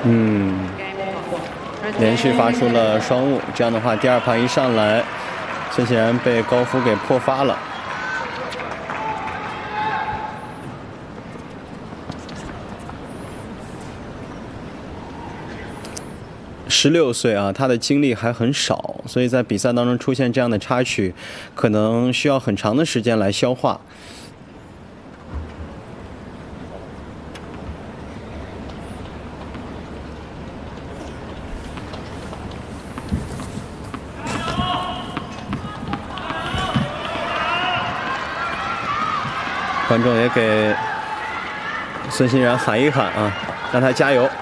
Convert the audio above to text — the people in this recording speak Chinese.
嗯，连续发出了双误，这样的话，第2盘一上来，孙兴然被高夫给破发了。16岁啊，他的经历还很少，所以在比赛当中出现这样的插曲，可能需要很长的时间来消化。观众也给孙兴然喊一喊啊，让他加油。